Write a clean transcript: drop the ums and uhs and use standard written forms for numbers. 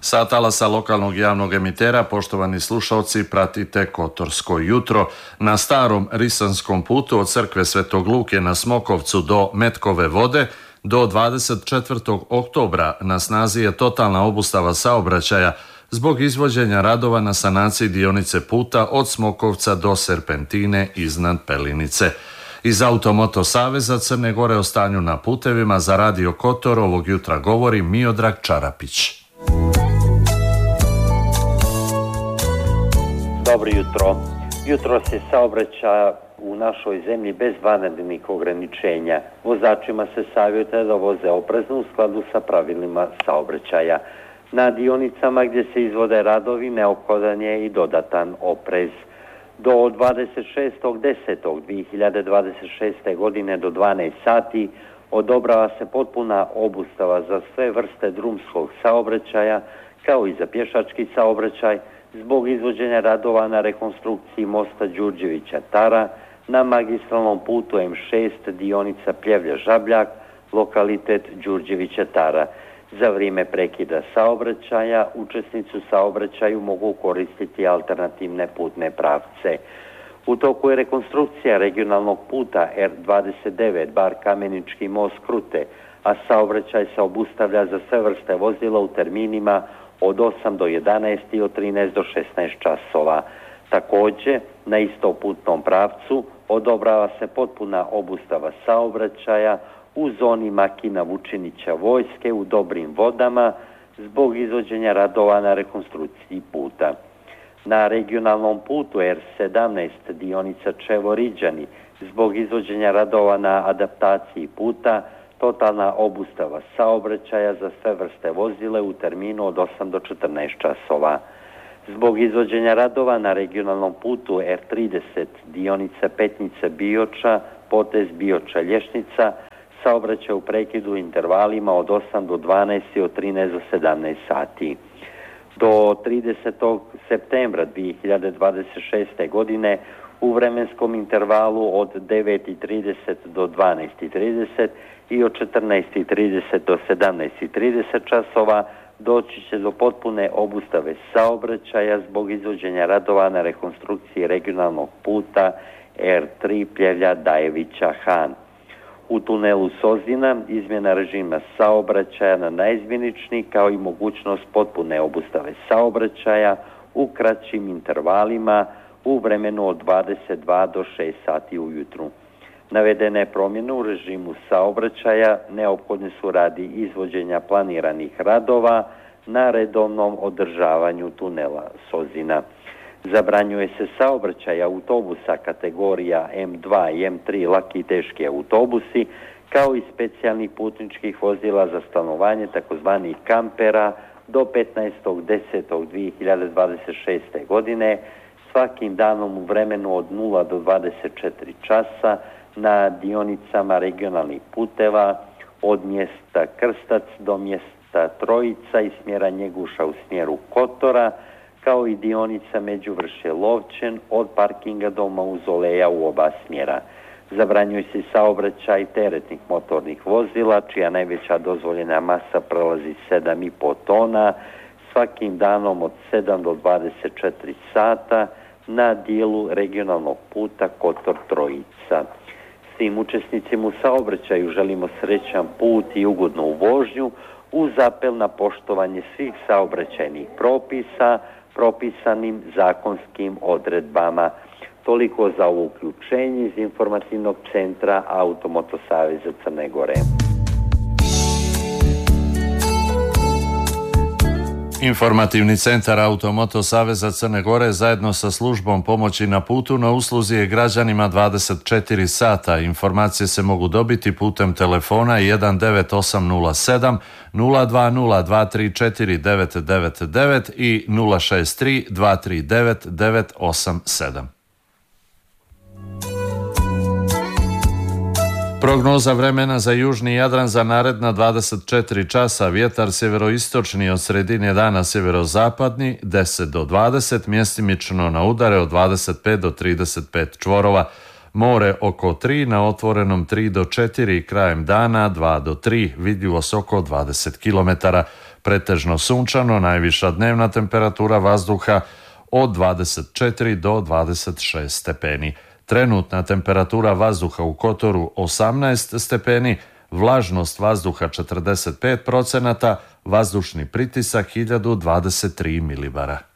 Sa talasa lokalnog javnog emitera, poštovani slušalci, pratite Kotorsko jutro na starom Risanskom putu od crkve Svetog Luke na Smokovcu do Metkove vode. Do 24. oktobra na snazi je totalna obustava saobraćaja zbog izvođenja radova na sanaciji dionice puta od Smokovca do Serpentine iznad Pelinice. Iz Automoto Saveza Crne Gore o stanju na putevima za Radio Kotor ovog jutra govori Miodrag Čarapić. Dobro jutro. Jutro se saobraća u našoj zemlji bez vanrednih ograničenja. Vozačima se savjetuje da voze oprezno u skladu sa pravilima saobraćaja. Na dionicama gdje se izvode radovi neophodan je i dodatan oprez. Do 26.10.2026. godine do 12 sati odobrava se potpuna obustava za sve vrste drumskog saobraćaja kao i za pješački saobraćaj zbog izvođenja radova na rekonstrukciji mosta Đurđevića Tara na magistralnom putu M6 dionica Pljevlja-Žabljak, lokalitet Đurđevića Tara. Za vrijeme prekida saobraćaja učesnici u saobraćaju mogu koristiti alternativne putne pravce. U toku je rekonstrukcija regionalnog puta R29 Bar Kamenički most Krute, a saobraćaj se obustavlja za sve vrste vozila u terminima od 8 do 11 i od 13 do 16 časova. Također, na istoputnom pravcu odobrava se potpuna obustava saobraćaja u zoni Makina Vučinića Vojske u Dobrim vodama zbog izvođenja radova na rekonstrukciji puta. Na regionalnom putu R17 dionica Čevo-Riđani zbog izvođenja radova na adaptaciji puta totalna obustava saobraćaja za sve vrste vozile u terminu od 8 do 14 časova. Zbog izvođenja radova na regionalnom putu R30 dionica Petnice Bioča, potez Bioča-Lješnica, saobraćaj u prekidu intervalima od 8 do 12 i od 13 do 17 sati. Do 30. septembra 2026. godine u vremenskom intervalu od 9.30 do 12.30 i od 14.30 do 17.30 časova doći će do potpune obustave saobraćaja zbog izvođenja radova na rekonstrukciji regionalnog puta R3 Pljevlja-Dajevića-Han. U tunelu Sozina izmjena režima saobraćaja na naizmjenični kao i mogućnost potpune obustave saobraćaja u kraćim intervalima u vremenu od 22 do 6 sati ujutru. Navedene promjene u režimu saobraćaja neophodne su radi izvođenja planiranih radova na redovnom održavanju tunela Sozina. Zabranjuje se saobraćaj autobusa kategorija M2 i M3 laki i teški autobusi, kao i specijalnih putničkih vozila za stanovanje tzv. Kampera do 15.10.2026. godine svakim danom u vremenu od 0 do 24 časa na dionicama regionalnih puteva od mjesta Krstac do mjesta Trojica i smjera Njeguša u smjeru Kotora, kao i dionica Međuvršje-Lovćen od parkinga do Mauzoleja u oba smjera. Zabranjuje se saobraćaj teretnih motornih vozila, čija najveća dozvoljena masa prelazi 7,5 tona, svakim danom od 7 do 24 sata na dijelu regionalnog puta Kotor-Trojica. Svim učesnicima u saobraćaju želimo srećan put i ugodnu vožnju uz apel na poštovanje svih saobraćajnih propisa propisanim zakonskim odredbama. Toliko za ovo uključenje iz informativnog centra Automoto Saveza Crne Gore. Informativni centar Automoto Saveza Crne Gore zajedno sa službom pomoći na putu na usluzi je građanima 24 sata. Informacije se mogu dobiti putem telefona 19807 020 234 999 i 063 239 987. Prognoza vremena za južni Jadran za naredna 24 časa, vjetar sjeveroistočni od sredine dana sjeverozapadni 10 do 20, mjestimično na udare od 25 do 35 čvorova. more oko 3, na otvorenom 3 do 4, krajem dana 2 do 3, vidljivost oko 20 km. Pretežno sunčano, najviša dnevna temperatura vazduha od 24 do 26 stepeni. Trenutna temperatura vazduha u Kotoru 18 stepeni, vlažnost vazduha 45%, vazdušni pritisak 1023 milibara.